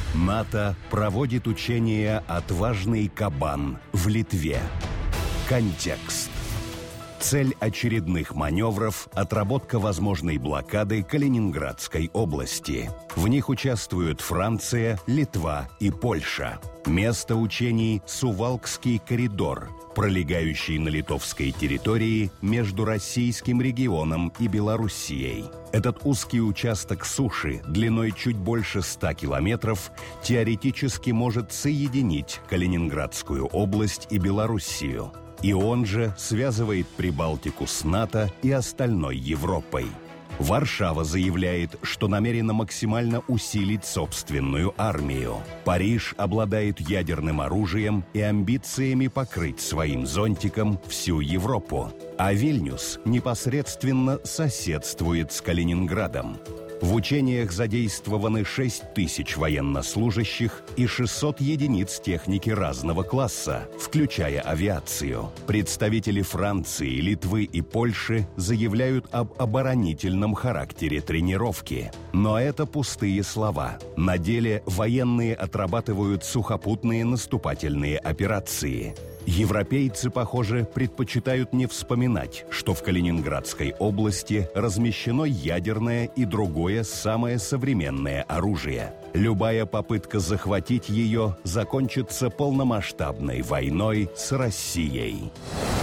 НАТО проводит учение «Отважный кабан» в Литве. Контекст. Цель очередных маневров – отработка возможной блокады Калининградской области. В них участвуют Франция, Литва и Польша. Место учений – Сувалкский коридор, пролегающий на литовской территории между российским регионом и Белоруссией. Этот узкий участок суши длиной чуть больше 100 километров теоретически может соединить Калининградскую область и Белоруссию. И он же связывает Прибалтику с НАТО и остальной Европой. Варшава заявляет, что намерена максимально усилить собственную армию. Париж обладает ядерным оружием и амбициями покрыть своим зонтиком всю Европу. А Вильнюс непосредственно соседствует с Калининградом. В учениях задействованы 6 тысяч военнослужащих и 600 единиц техники разного класса, включая авиацию. Представители Франции, Литвы и Польши заявляют об оборонительном характере тренировки. Но это пустые слова. На деле военные отрабатывают сухопутные наступательные операции. Европейцы, похоже, предпочитают не вспоминать, что в Калининградской области размещено ядерное и другое самое современное оружие. Любая попытка захватить ее закончится полномасштабной войной с Россией.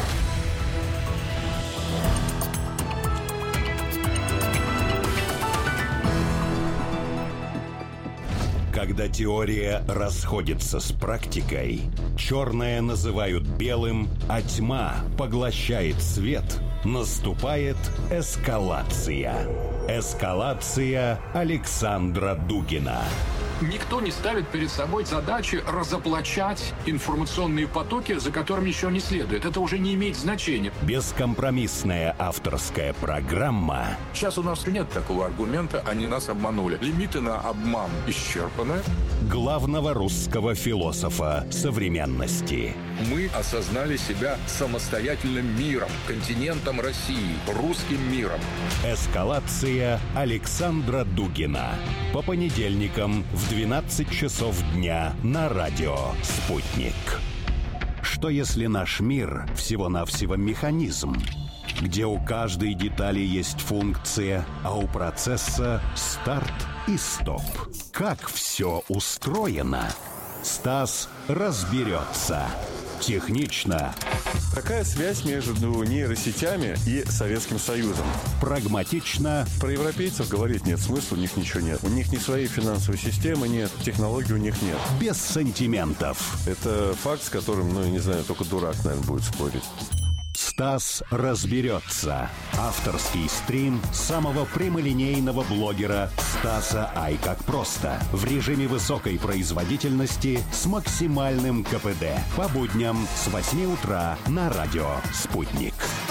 Когда теория расходится с практикой, черное называют белым, а тьма поглощает свет, наступает эскалация. Эскалация Александра Дугина. Никто не ставит перед собой задачи разоблачать информационные потоки, за которыми еще не следует. Это уже не имеет значения. Бескомпромиссная авторская программа. Сейчас у нас нет такого аргумента, они нас обманули. Лимиты на обман исчерпаны. Главного русского философа современности. Мы осознали себя самостоятельным миром, континентом России, русским миром. Эскалация Александра Дугина. По понедельникам в 12 часов дня на радио «Спутник». Что если наш мир всего-навсего механизм, где у каждой детали есть функция, а у процесса старт и стоп? Как все устроено? Стас разберется. Технично. Какая связь между нейросетями и Советским Союзом? Прагматично. Про европейцев говорить нет смысла, у них ничего нет. У них ни своей финансовой системы нет, технологий у них нет. Без сантиментов. Это факт, с которым, не знаю, только дурак, наверное, будет спорить. Стас разберется. Авторский стрим самого прямолинейного блогера Стаса Ай как просто. В режиме высокой производительности с максимальным КПД. По будням с 8 утра на радио «Спутник».